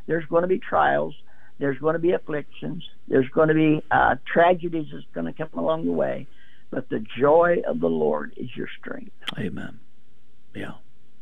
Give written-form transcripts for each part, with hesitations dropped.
There's going to be trials. There's going to be afflictions. There's going to be tragedies that's going to come along the way. But the joy of the Lord is your strength. Amen. Yeah.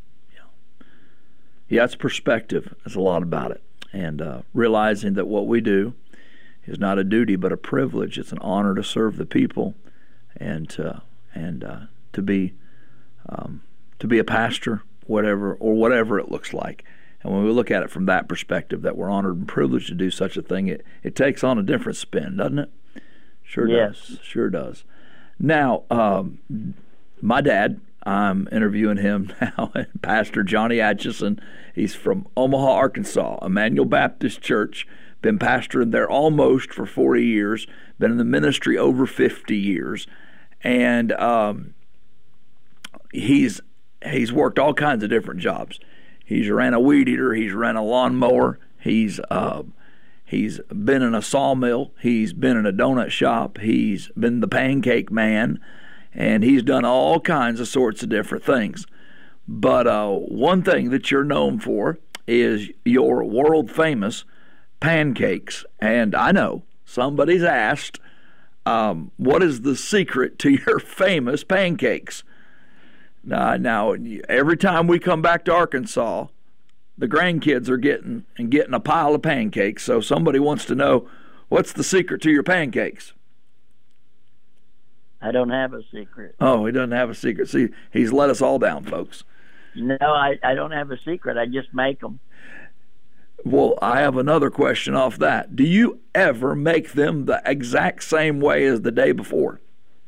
Yeah, it's perspective. There's a lot about it. And realizing that what we do is not a duty but a privilege. It's an honor to serve the people and to be a pastor, whatever it looks like. And when we look at it from that perspective, that we're honored and privileged to do such a thing, it takes on a different spin, doesn't it? Sure does. Sure does. Now, my dad, I'm interviewing him now, Pastor Johnny Atchison. He's from Omaha, Arkansas, Emmanuel Baptist Church. Been pastoring there almost for 40 years. Been in the ministry over 50 years. And he's worked all kinds of different jobs. He's ran a weed eater. He's ran a lawnmower. He's been in a sawmill. He's been in a donut shop. He's been the pancake man. And he's done all kinds of sorts of different things. But one thing that you're known for is your world-famous pancakes. And I know somebody's asked, what is the secret to your famous pancakes? Now, every time we come back to Arkansas, the grandkids are getting a pile of pancakes. So somebody wants to know, what's the secret to your pancakes? I don't have a secret. Oh, he doesn't have a secret. See, he's let us all down, folks. No, I don't have a secret. I just make them. Well, I have another question off that. Do you ever make them the exact same way as the day before?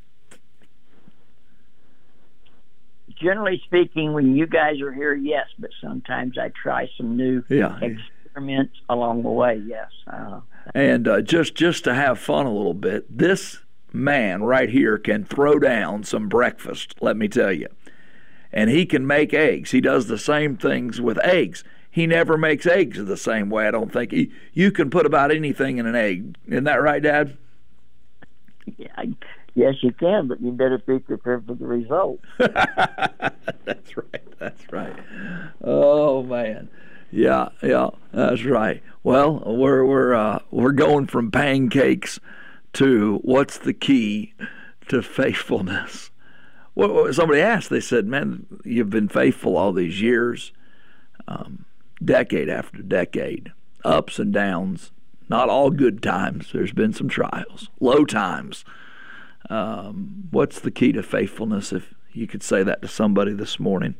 Generally speaking, when you guys are here, yes. But sometimes I try some new experiments along the way, yes. And just to have fun a little bit, this man right here can throw down some breakfast, let me tell you. And he can make eggs. He does the same things with eggs. He never makes eggs the same way, I don't think. You can put about anything in an egg. Isn't that right, Dad? Yeah, yes, you can, but you better be prepared for the results. That's right. Oh, man. Yeah, that's right. Well, we're going from pancakes to what's the key to faithfulness. Well, somebody asked, they said, man, you've been faithful all these years, decade after decade, ups and downs, not all good times. There's been some trials, low times. What's the key to faithfulness, if you could say that to somebody this morning?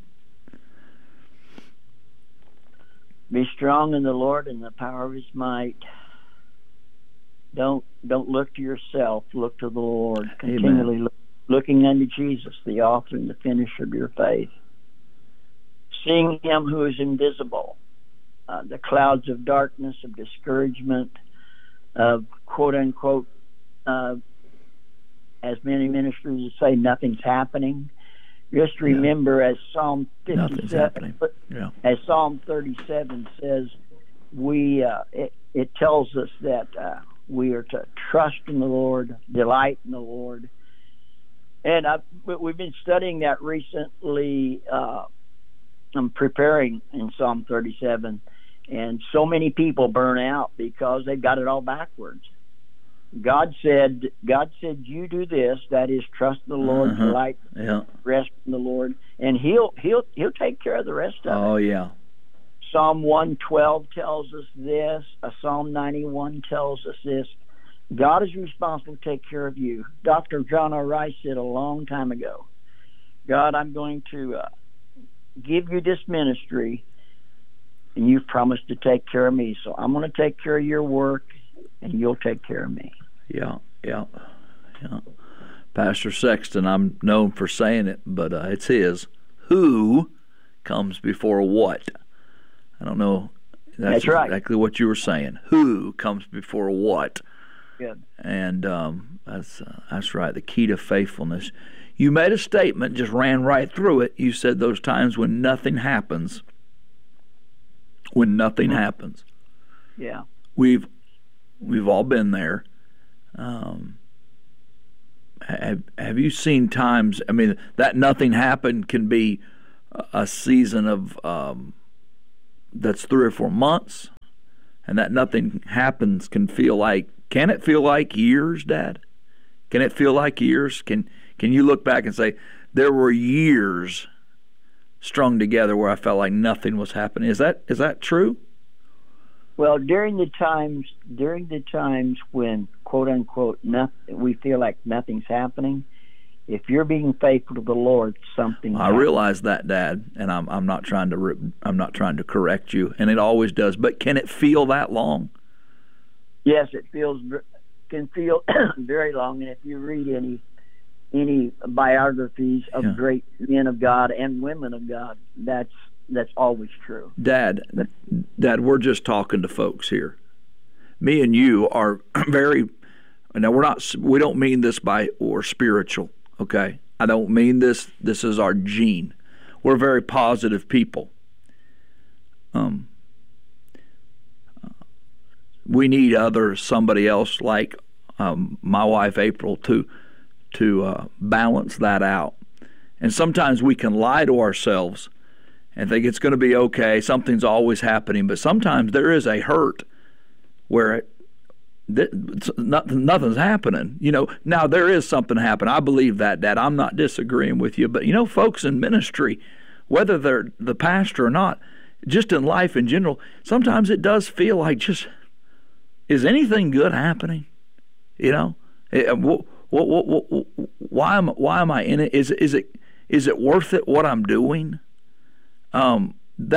Be strong in the Lord and the power of his might. Don't look to yourself. Look to the Lord. Continually looking unto Jesus, the author and the finisher of your faith. Seeing him who is invisible. The clouds of darkness, of discouragement, of quote-unquote, as many ministers say, nothing's happening. Just remember, as Psalm 57, as Psalm 37 says, it tells us that we are to trust in the Lord, delight in the Lord. And we've been studying that recently. I'm preparing in Psalm 37, and so many people burn out because they've got it all backwards. God said, you do this, that is, trust in the Lord, delight, rest in the Lord, and He'll take care of the rest of it. Oh, yeah. Psalm 112 tells us this. Psalm 91 tells us this. God is responsible to take care of you. Dr. John R. Rice said a long time ago, God, I'm going to give you this ministry, and you've promised to take care of me, so I'm going to take care of your work, and you'll take care of me. Yeah. Pastor Sexton, I'm known for saying it, but it's his. Who comes before what? I don't know. That's right. Exactly what you were saying. Who comes before what? Good. And that's right. The key to faithfulness. You made a statement, just ran right through it. You said those times when nothing happens. When nothing happens. Yeah. We've all been there. Have you seen times? I mean, that nothing happened can be a season of that's 3 or 4 months. and that nothing happens can it feel like years, Dad? Can it feel like years? Can you look back and say, there were years strung together where I felt like nothing was happening? Is that true? Well, during the times when, quote unquote, we feel like nothing's happening, if you're being faithful to the Lord, something. I realize that, Dad, and I'm not trying to correct you, and it always does. But can it feel that long? Yes, it can feel very long. And if you read any biographies of great men of God and women of God, that's always true. Dad, we're just talking to folks here. Me and you are very. Now we don't mean this we're spiritual. Okay, I don't mean this. This is our gene. We're very positive people. We need somebody else like my wife April to balance that out. And sometimes we can lie to ourselves and think it's going to be okay. Something's always happening, but sometimes there is a hurt where nothing's happening. Now there is something happening. I believe that, Dad. I'm not disagreeing with you, but folks in ministry, whether they're the pastor or not, just in life in general, sometimes it does feel like is anything good happening? Why am I in it? Is it worth it what I'm doing? I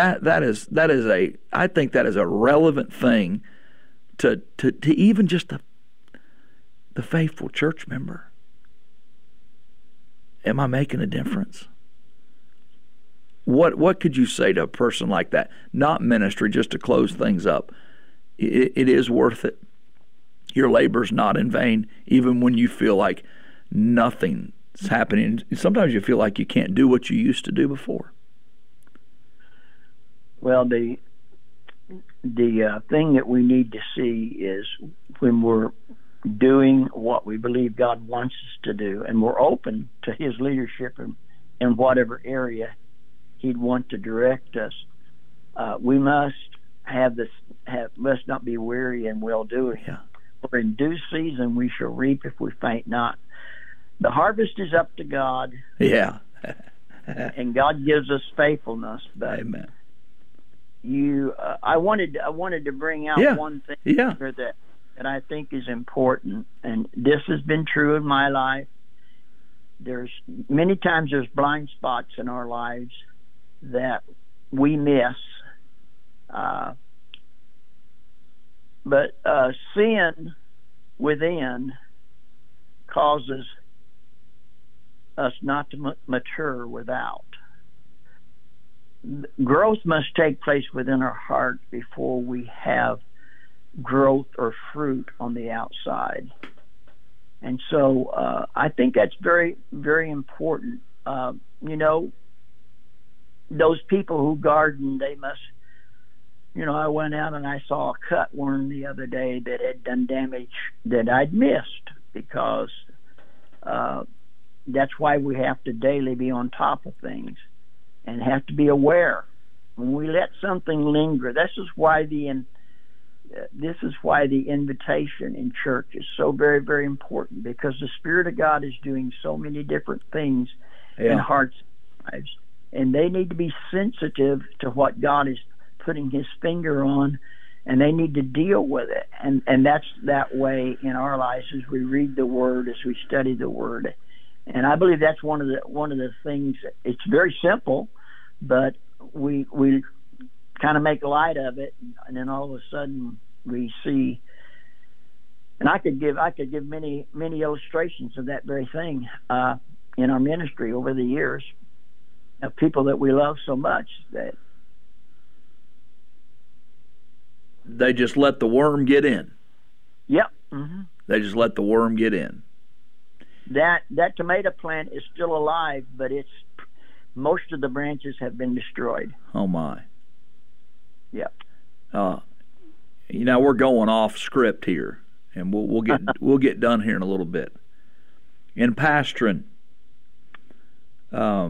think that is a relevant thing to even just the faithful church member. Am I making a difference? What could you say to a person like that? Not ministry, just to close things up. It is worth it. Your labor's not in vain, even when you feel like nothing's happening. Sometimes you feel like you can't do what you used to do before. Well, the thing that we need to see is when we're doing what we believe God wants us to do, and we're open to His leadership in whatever area He'd want to direct us, we must must not be weary in well doing. Yeah. For in due season we shall reap if we faint not. The harvest is up to God. Yeah. And God gives us faithfulness. But amen. I wanted to bring out one thing here that I think is important, and this has been true in my life. There's blind spots in our lives that we miss. But sin within causes us not to mature without. Growth must take place within our heart before we have growth or fruit on the outside. And so I think that's very, very important. Those people who garden, they must, I went out and I saw a cutworm the other day that had done damage that I'd missed, because that's why we have to daily be on top of things and have to be aware. When we let something linger, this is why the invitation in church is so very, very important, because the Spirit of God is doing so many different things in hearts and lives, and they need to be sensitive to what God is putting His finger on, and they need to deal with it. And that's that way in our lives as we read the Word, as we study the Word. And I believe that's one of the things. It's very simple, but we kind of make light of it, and then all of a sudden we see. And I could give many illustrations of that very thing in our ministry over the years, of people that we love so much that they just let the worm get in. Yep. Mm-hmm. They just let the worm get in. That tomato plant is still alive, but most of the branches have been destroyed. Oh my. Yep. We're going off script here, and we'll get done here in a little bit. In pastoring,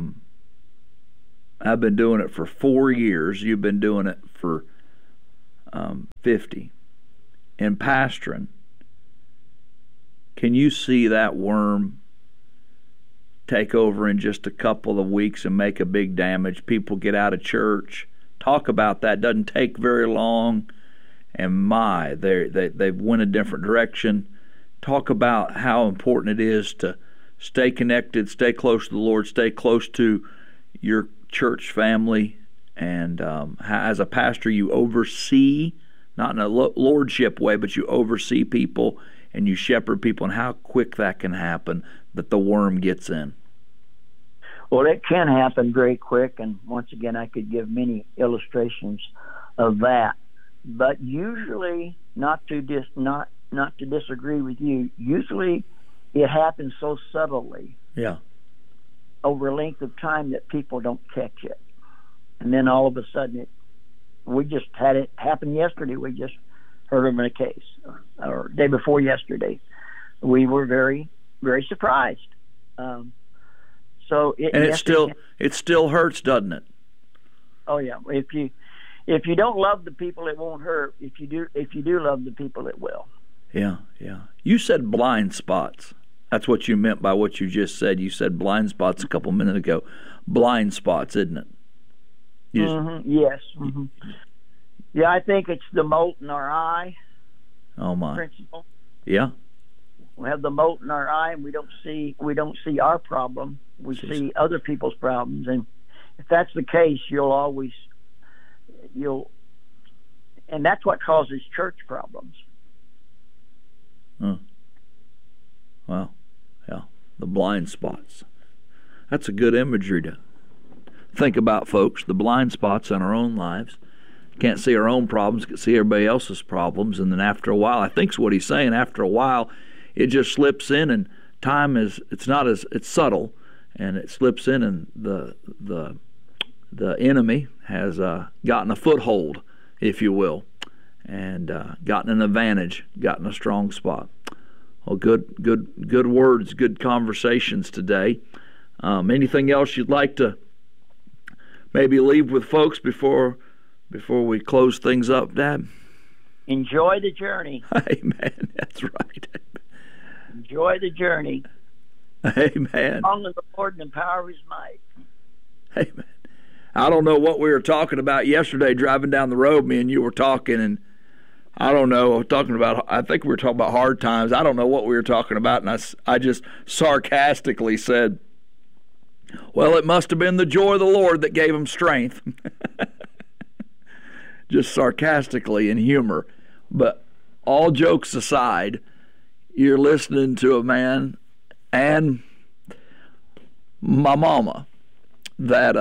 I've been doing it for 4 years. You've been doing it for 50 in pastoring, can you see that worm take over in just a couple of weeks and make a big damage? People get out of church. Talk about that. Doesn't take very long, and they went a different direction. Talk about how important it is to stay connected, stay close to the Lord, stay close to your church family, and as a pastor you oversee, not in a lordship way, but you oversee people and you shepherd people, and how quick that can happen that the worm gets in. Well, it can happen very quick, and once again, I could give many illustrations of that. But usually, not to disagree with you, usually it happens so subtly, over a length of time that people don't catch it, and then all of a sudden, we just had it happen yesterday. We just heard of a case, or day before yesterday. We were very, very surprised. It still hurts, doesn't it? Oh yeah. If you don't love the people, it won't hurt. If you do love the people, it will. Yeah. You said blind spots. That's what you meant by what you just said. You said blind spots a couple minutes ago. Blind spots, isn't it? Yes. Mm-hmm. Yeah, I think it's the mote in our eye. Oh my. Principle. Yeah. We have the mote in our eye, and we don't see our problem. We see other people's problems, and if that's the case, and that's what causes church problems. Well, yeah, the blind spots. That's a good imagery to think about, folks. The blind spots in our own lives. Can't see our own problems, can see everybody else's problems, and then after a while, I think's what he's saying. After a while, it just slips in, and it's subtle, and it slips in, and the enemy has gotten a foothold, if you will, and gotten an advantage, gotten a strong spot. Well, good words, good conversations today. Anything else you'd like to maybe leave with folks before we close things up, Dad? Enjoy the journey. Amen. That's right. Enjoy the journey. Amen. Long as the Lord and the power of His might. Amen. I don't know what we were talking about yesterday driving down the road. Me and you were talking, and I don't know. I think we were talking about hard times. I don't know what we were talking about, and I just sarcastically said, well, it must have been the joy of the Lord that gave him strength. Just sarcastically in humor. But all jokes aside, you're listening to a man and my mama that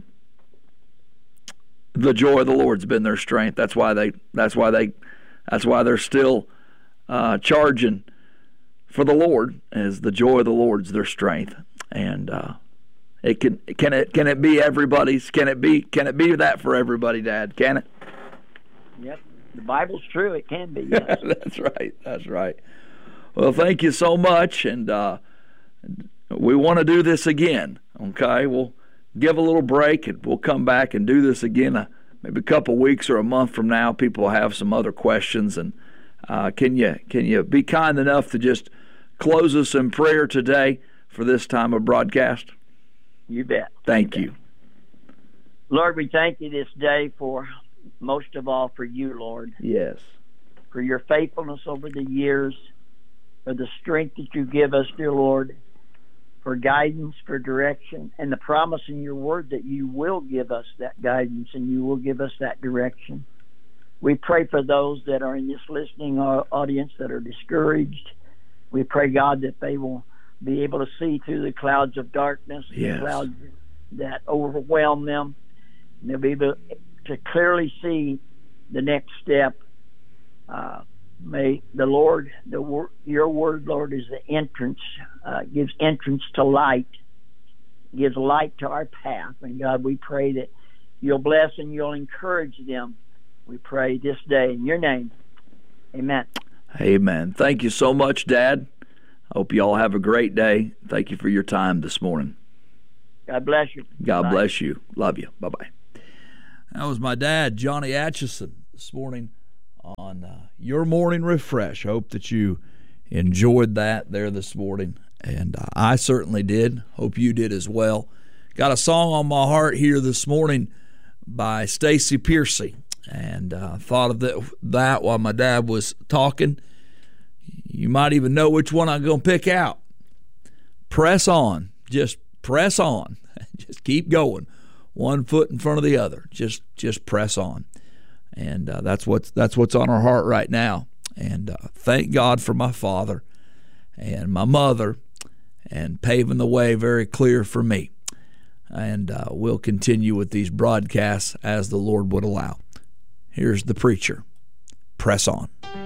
the joy of the Lord's been their strength. That's why they're still charging for the Lord, as the joy of the Lord's their strength. And can it be everybody's? Can it be that for everybody, Dad? Can it? Yep. The Bible's true. It can be. Yes. That's right. Well, thank you so much, and we want to do this again. Okay, we'll give a little break, and we'll come back and do this again. Maybe a couple weeks or a month from now. People will have some other questions, and can you be kind enough to just close us in prayer today for this time of broadcast? You bet. Thank you. Lord, we thank you this day for, most of all, for you, Lord. Yes. For your faithfulness over the years, for the strength that you give us, dear Lord, for guidance, for direction, and the promise in your word that you will give us that guidance and you will give us that direction. We pray for those that are in this listening audience that are discouraged. We pray, God, that they will be able to see through the clouds of darkness, yes, the clouds that overwhelm them. And they'll be able to clearly see the next step. May the Lord, your word, Lord, is the entrance, gives entrance to light, gives light to our path. And God, we pray that you'll bless and you'll encourage them. We pray this day in your name. Amen. Amen. Thank you so much, Dad. I hope you all have a great day. Thank you for your time this morning. God bless you. God bless you. Love you. Bye-bye. That was my dad, Johnny Atchison, this morning on your morning refresh. Hope that you enjoyed that there this morning, and I certainly did. Hope you did as well. Got a song on my heart here this morning by Stacy Piercy, and thought of that while my dad was talking. You might even know which one I'm going to pick out. Press on. Just press on. Just keep going. One foot in front of the other. Just press on. And that's what's on our heart right now. And thank God for my father and my mother and paving the way very clear for me. And we'll continue with these broadcasts as the Lord would allow. Here's the preacher. Press on.